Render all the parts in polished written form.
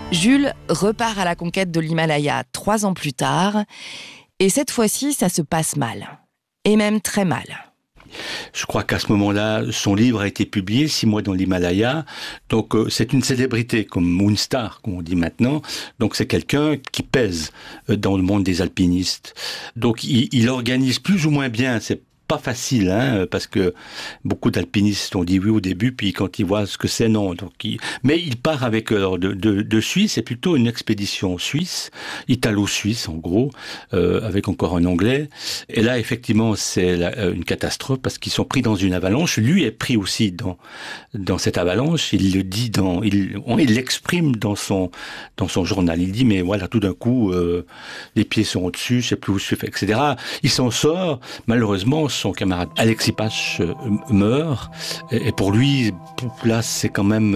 Jules repart à la conquête de l'Himalaya 3 ans plus tard, et cette fois-ci, ça se passe mal. Et même très mal. Je crois qu'à ce moment-là, son livre a été publié, 6 mois dans l'Himalaya. Donc c'est une célébrité, comme Moonstar, comme on dit maintenant. Donc c'est quelqu'un qui pèse dans le monde des alpinistes. Donc il organise plus ou moins bien, c'est pas facile, parce que beaucoup d'alpinistes ont dit oui au début, puis quand ils voient ce que c'est, non. Donc mais il part avec de Suisse, c'est plutôt une expédition suisse, italo-suisse en gros, avec encore un anglais. Et là, effectivement, c'est une catastrophe parce qu'ils sont pris dans une avalanche. Lui est pris aussi dans cette avalanche. Il le dit il l'exprime dans son journal. Il dit mais voilà, tout d'un coup, les pieds sont au-dessus, je sais plus où je suis fait, etc. Il s'en sort, malheureusement. Son camarade Alexis Pache meurt, et pour lui, là, c'est quand même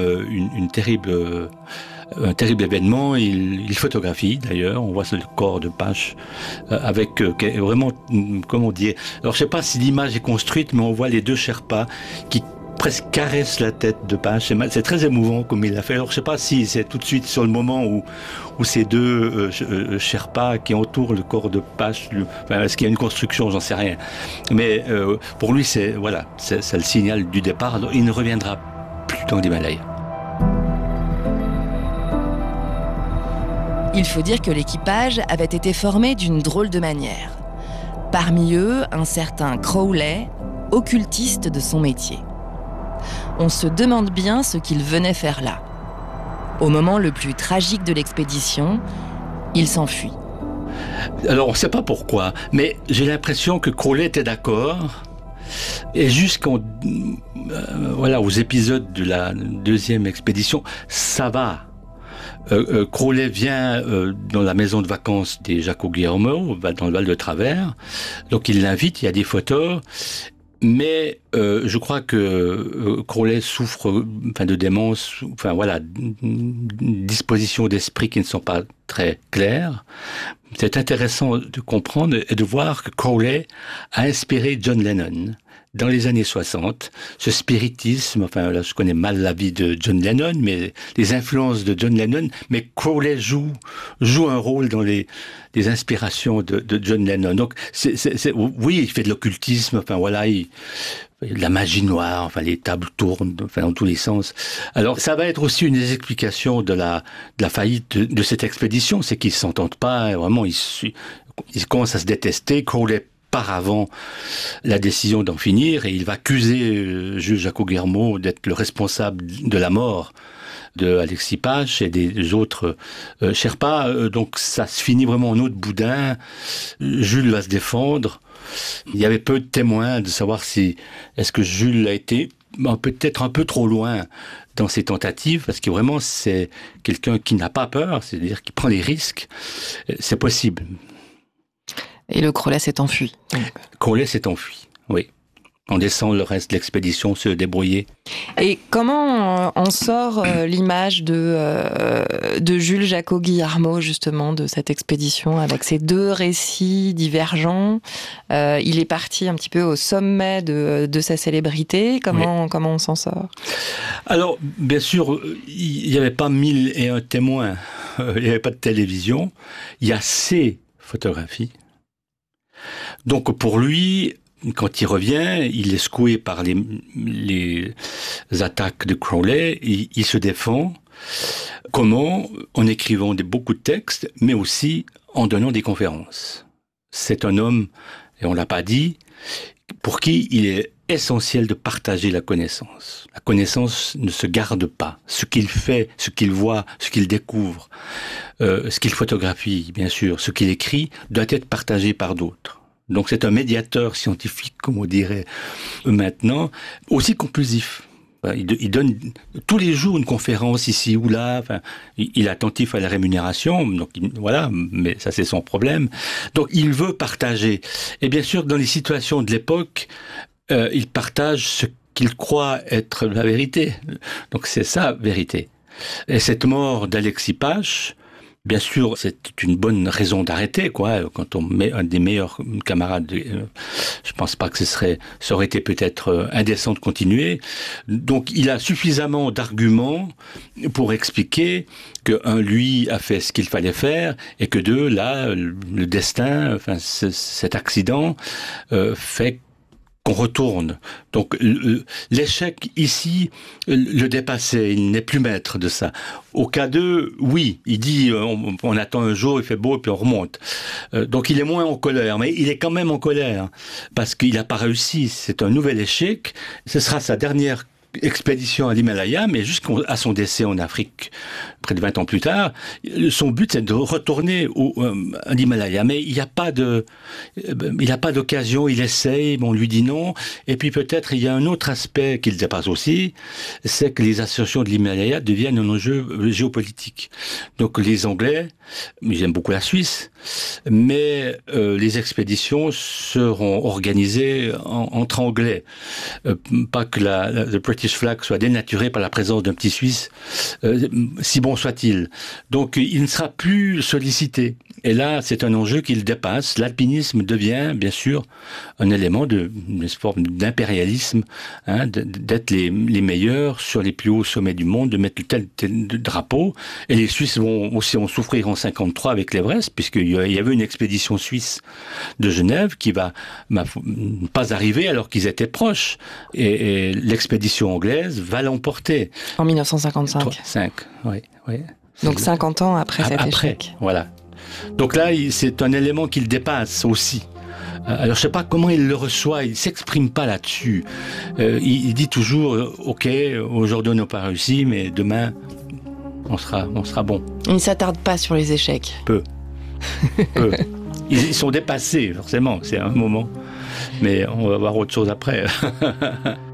un terrible événement. Il photographie, d'ailleurs, on voit le corps de Pache, avec vraiment, comment dire, alors je sais pas si l'image est construite, mais on voit les deux Sherpas qui presque caresse la tête de Pache. C'est très émouvant comme il l'a fait. Alors je sais pas si c'est tout de suite sur le moment où ces deux Sherpas qui entourent le corps de Pache, est-ce qu'il y a une construction, j'en sais rien. Mais pour lui, c'est le signal du départ. Alors, il ne reviendra plus dans l'Himalaya. Il faut dire que l'équipage avait été formé d'une drôle de manière. Parmi eux, un certain Crowley, occultiste de son métier. On se demande bien ce qu'il venait faire là. Au moment le plus tragique de l'expédition, il s'enfuit. Alors, on ne sait pas pourquoi, mais j'ai l'impression que Crowley était d'accord. Et jusqu'aux épisodes de la deuxième expédition, ça va. Crowley vient dans la maison de vacances des Jaco Guillermo, dans le Val de Travers. Donc, il l'invite, il y a des photos. Mais je crois que Crowley souffre de démence, dispositions d'esprit qui ne sont pas très claires. C'est intéressant de comprendre et de voir que Crowley a inspiré John Lennon dans les années 60. Ce spiritisme, là je connais mal la vie de John Lennon, mais les influences de John Lennon, mais Crowley joue un rôle dans les inspirations de John Lennon. Donc oui, il fait de l'occultisme, il de la magie noire, les tables tournent, dans tous les sens. Alors, ça va être aussi une des explications de la faillite de cette expédition, c'est qu'ils s'entendent pas, vraiment, ils commencent à se détester. Crowley part avant la décision d'en finir, et il va accuser Jules Jaco Guillermo d'être le responsable de la mort de Alexis Pache et des autres Sherpas. Donc, ça se finit vraiment en eau de boudin. Jules va se défendre. Il y avait peu de témoins de savoir est-ce que Jules a été peut-être un peu trop loin dans ses tentatives, parce que vraiment c'est quelqu'un qui n'a pas peur, c'est-à-dire qui prend les risques. C'est possible. Et le Crowley s'est enfui. Crowley s'est enfui, oui. On descend le reste de l'expédition, se débrouiller. Et comment on sort l'image de Jules Jaco Guillermo, justement, de cette expédition, avec ces deux récits divergents? Il est parti un petit peu au sommet de sa célébrité. Comment on s'en sort? Alors, bien sûr, il n'y avait pas 1001 témoins. Il n'y avait pas de télévision. Il y a ces photographies. Donc, pour lui, quand il revient, il est secoué par les attaques de Crowley, il se défend. Comment? En écrivant beaucoup de textes, mais aussi en donnant des conférences. C'est un homme, et on ne l'a pas dit, pour qui il est essentiel de partager la connaissance. La connaissance ne se garde pas. Ce qu'il fait, ce qu'il voit, ce qu'il découvre, ce qu'il photographie, bien sûr, ce qu'il écrit, doit être partagé par d'autres. Donc c'est un médiateur scientifique, comme on dirait maintenant, aussi compulsif. Il donne tous les jours une conférence ici ou là. Il est attentif à la rémunération, donc mais ça c'est son problème. Donc il veut partager. Et bien sûr, dans les situations de l'époque, il partage ce qu'il croit être la vérité. Donc c'est sa vérité. Et cette mort d'Alexis Pache, Bien sûr, c'est une bonne raison d'arrêter, quoi. Quand on met un des meilleurs camarades, je pense pas que ça aurait été peut-être indécent de continuer. Donc, il a suffisamment d'arguments pour expliquer que lui a fait ce qu'il fallait faire et que là, le destin, enfin, cet accident fait qu'on retourne. Donc l'échec ici le dépassait, il n'est plus maître de ça. Au cas 2, oui, il dit on attend un jour, il fait beau et puis on remonte. Donc il est moins en colère, mais il est quand même en colère parce qu'il n'a pas réussi. C'est un nouvel échec. Ce sera sa dernière expédition à l'Himalaya, mais jusqu'à son décès en Afrique, près de 20 ans plus tard, son but c'est de retourner à l'Himalaya, mais il n'y a pas d'occasion, il essaye, on lui dit non, et puis peut-être il y a un autre aspect qu'il dépasse aussi, c'est que les ascensions de l'Himalaya deviennent un enjeu géopolitique. Donc les Anglais, ils aiment beaucoup la Suisse, mais les expéditions seront organisées entre Anglais. Pas que le British flag soit dénaturé par la présence d'un petit Suisse, si bon soit-il. Donc il ne sera plus sollicité. Et là, c'est un enjeu qu'il dépasse. L'alpinisme devient, bien sûr, un élément d'une forme d'impérialisme, d'être les meilleurs sur les plus hauts sommets du monde, de mettre tel drapeau. Et les Suisses vont souffrir en 53 avec l'Everest, puisqu'il y avait une expédition suisse de Genève qui va pas arriver alors qu'ils étaient proches. Et l'expédition anglaise va l'emporter. En 1955. Oui. Donc 50 ans après cet échec. Voilà. Donc là, c'est un élément qu'il dépasse aussi. Alors je sais pas comment il le reçoit, il s'exprime pas là-dessus. Il dit toujours, ok, aujourd'hui on n'a pas réussi, mais demain on sera bon. Il ne s'attarde pas sur les échecs. Peu. Ils sont dépassés, forcément, c'est un moment. Mais on va voir autre chose après.